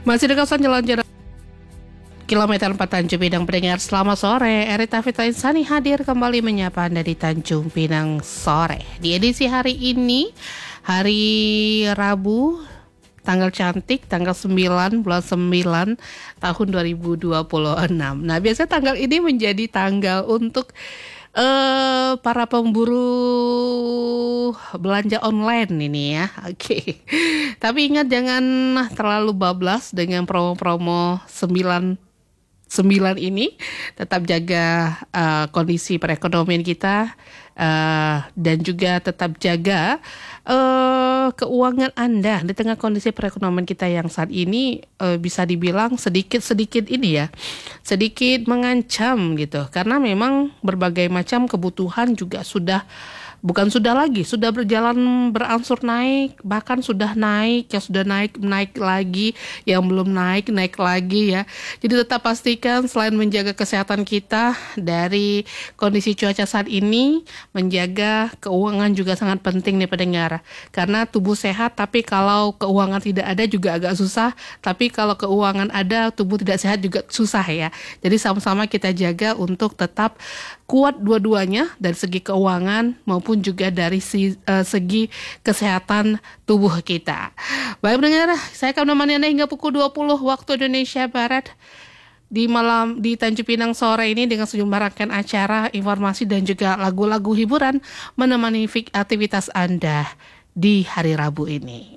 Masih di kawasan jalan-jalan Kilometer 4 Tanjung Pinang pendengar, selamat sore. Erita Fitra Insani hadir kembali menyapa Anda di Tanjung Pinang sore. Di edisi hari ini, hari Rabu, tanggal cantik, tanggal 9 bulan 9 tahun 2026. Nah, biasanya tanggal ini menjadi tanggal untuk para pemburu belanja online ini ya. Oke. Tapi ingat jangan terlalu bablas dengan promo-promo 9 ini. Tetap jaga kondisi perekonomian kita dan juga tetap jaga keuangan Anda di tengah kondisi perekonomian kita yang saat ini bisa dibilang sedikit ini ya, sedikit mengancam gitu, karena memang berbagai macam kebutuhan juga sudah berjalan berangsur naik, bahkan sudah naik, yang sudah naik lagi, yang belum naik lagi ya. Jadi tetap pastikan selain menjaga kesehatan kita dari kondisi cuaca saat ini, menjaga keuangan juga sangat penting nih pendengar. Karena tubuh sehat tapi kalau keuangan tidak ada juga agak susah, tapi kalau keuangan ada tubuh tidak sehat juga susah ya. Jadi sama-sama kita jaga untuk tetap kuat dua-duanya dari segi keuangan maupun juga dari segi kesehatan tubuh kita. Baik pendengar, saya akan menemani Anda hingga pukul 20 waktu Indonesia Barat di malam di Tanjung Pinang sore ini dengan sejumlah rangkaian acara, informasi dan juga lagu-lagu hiburan menemani aktivitas Anda di hari Rabu ini.